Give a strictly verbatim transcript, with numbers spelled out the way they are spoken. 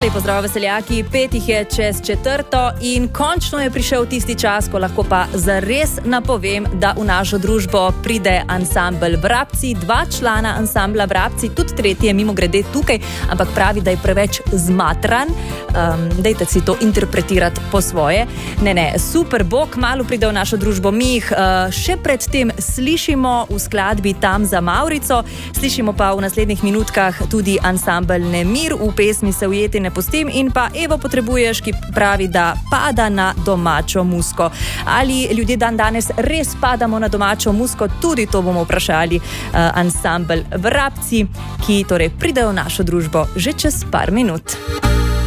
Lepo zdrav, veseljaki, pet jih je čez četrto in končno je prišel tisti čas, ko lahko pa zares napovem, da v našo družbo pride ansambel Vrabci, dva člana ansambla Vrabci, tudi tretji je mimo grede tukaj, ampak pravi, da je preveč zmatran. Um, dejte si to interpretirati po svoje. Ne, ne, super bo, kmalu pride v našo družbo. Mi jih uh, še predtem slišimo v skladbi Tam za Maurico, slišimo pa v naslednjih minutkah tudi ansambel Nemir v pesmi Se ujeti ne pustim in pa Evo potrebuješ, ki pravi, da pada na domačo musko. Ali ljudje dan danes res padamo na domačo musko? Tudi to bomo vprašali uh, ansambel Vrabci, ki torej pridejo v našo družbo že čez par minut.